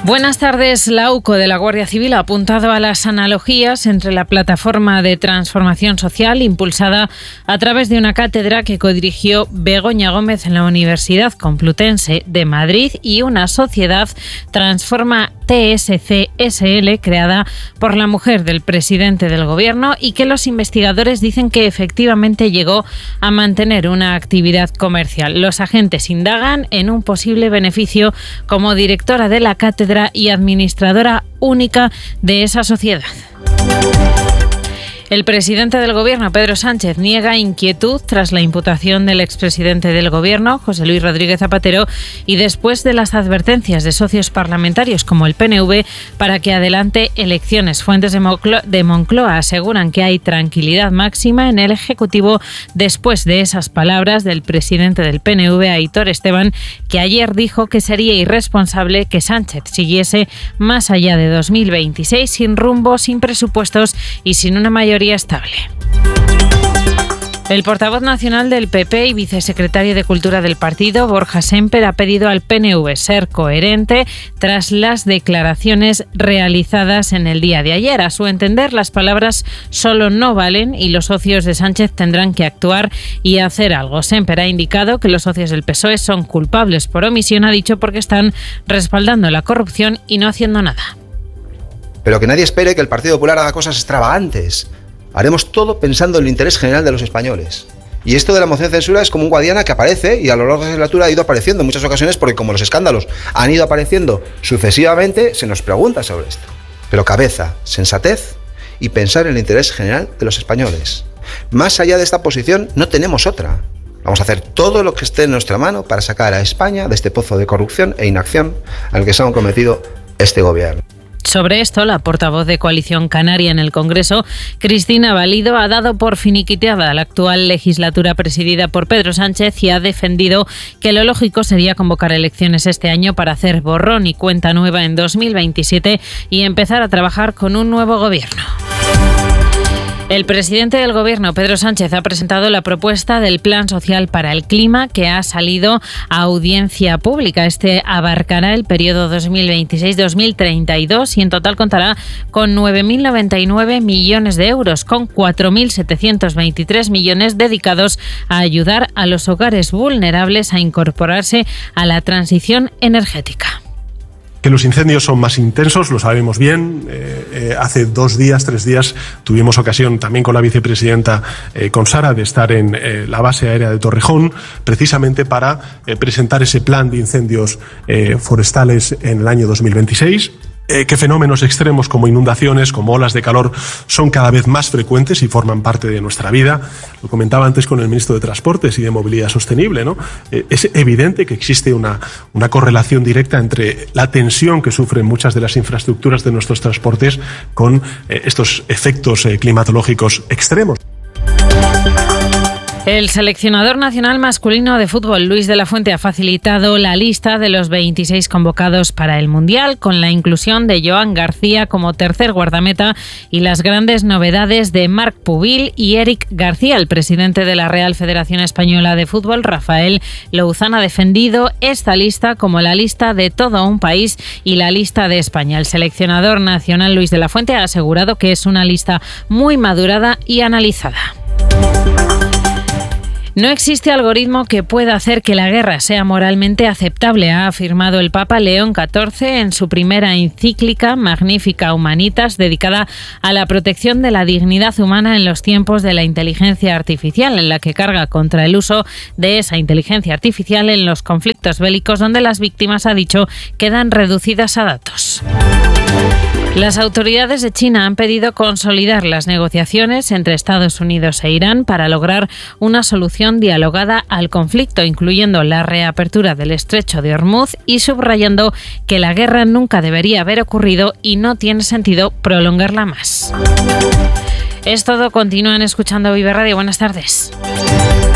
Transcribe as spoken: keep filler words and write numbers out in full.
Buenas tardes. La U C O de la Guardia Civil ha apuntado a las analogías entre la plataforma de transformación social impulsada a través de una cátedra que codirigió Begoña Gómez en la Universidad Complutense de Madrid y una sociedad Transforma T S C S L creada por la mujer del presidente del gobierno y que los investigadores dicen que efectivamente llegó a mantener una actividad comercial. Los agentes indagan en un posible beneficio como directora de la cátedra y administradora única de esa sociedad. El presidente del Gobierno, Pedro Sánchez, niega inquietud tras la imputación del expresidente del Gobierno, José Luis Rodríguez Zapatero, y después de las advertencias de socios parlamentarios como el P N V para que adelante elecciones. Fuentes de Moncloa, de Moncloa aseguran que hay tranquilidad máxima en el Ejecutivo después de esas palabras del presidente del P N V, Aitor Esteban, que ayer dijo que sería irresponsable que Sánchez siguiese más allá de dos mil veintiséis sin rumbo, sin presupuestos y sin una mayoría estable. El portavoz nacional del P P y vicesecretario de Cultura del partido, Borja Sémper, ha pedido al P N V ser coherente tras las declaraciones realizadas en el día de ayer. A su entender, las palabras solo no valen y los socios de Sánchez tendrán que actuar y hacer algo. Sémper ha indicado que los socios del P S O E son culpables por omisión, ha dicho, porque están respaldando la corrupción y no haciendo nada. Pero que nadie espere que el Partido Popular haga cosas extravagantes. Haremos todo pensando en el interés general de los españoles. Y esto de la moción de censura es como un Guadiana que aparece y a lo largo de la legislatura ha ido apareciendo en muchas ocasiones porque como los escándalos han ido apareciendo sucesivamente, se nos pregunta sobre esto. Pero cabeza, sensatez y pensar en el interés general de los españoles. Más allá de esta posición no tenemos otra. Vamos a hacer todo lo que esté en nuestra mano para sacar a España de este pozo de corrupción e inacción al que se ha comprometido este gobierno. Sobre esto, la portavoz de Coalición Canaria en el Congreso, Cristina Valido, ha dado por finiquiteada la actual legislatura presidida por Pedro Sánchez y ha defendido que lo lógico sería convocar elecciones este año para hacer borrón y cuenta nueva en dos mil veintisiete y empezar a trabajar con un nuevo gobierno. El presidente del Gobierno, Pedro Sánchez, ha presentado la propuesta del Plan Social para el Clima que ha salido a audiencia pública. Este abarcará el periodo dos mil veintiséis dos mil treinta y dos y en total contará con nueve mil noventa y nueve millones de euros, con cuatro mil setecientos veintitrés millones dedicados a ayudar a los hogares vulnerables a incorporarse a la transición energética. Que los incendios son más intensos, lo sabemos bien. Eh, eh, hace dos días, tres días, tuvimos ocasión también con la vicepresidenta, eh, con Sara, de estar en eh, la base aérea de Torrejón, precisamente para eh, presentar ese plan de incendios eh, forestales en el año dos mil veintiséis. Eh, que fenómenos extremos como inundaciones, como olas de calor, son cada vez más frecuentes y forman parte de nuestra vida. Lo comentaba antes con el ministro de Transportes y de Movilidad Sostenible, ¿no? Eh, es evidente que existe una, una correlación directa entre la tensión que sufren muchas de las infraestructuras de nuestros transportes con eh, estos efectos eh, climatológicos extremos. El seleccionador nacional masculino de fútbol, Luis de la Fuente, ha facilitado la lista de los veintiséis convocados para el Mundial, con la inclusión de Joan García como tercer guardameta y las grandes novedades de Marc Pubil y Eric García. El presidente de la Real Federación Española de Fútbol, Rafael Louzán, ha defendido esta lista como la lista de todo un país y la lista de España. El seleccionador nacional, Luis de la Fuente, ha asegurado que es una lista muy madurada y analizada. No existe algoritmo que pueda hacer que la guerra sea moralmente aceptable, ha afirmado el Papa León catorce en su primera encíclica Magnificat Humanitas, dedicada a la protección de la dignidad humana en los tiempos de la inteligencia artificial, en la que carga contra el uso de esa inteligencia artificial en los conflictos bélicos, donde las víctimas, ha dicho, quedan reducidas a datos. Las autoridades de China han pedido consolidar las negociaciones entre Estados Unidos e Irán para lograr una solución dialogada al conflicto, incluyendo la reapertura del estrecho de Hormuz y subrayando que la guerra nunca debería haber ocurrido y no tiene sentido prolongarla más. Es todo. Continúan escuchando Vive Radio. Buenas tardes.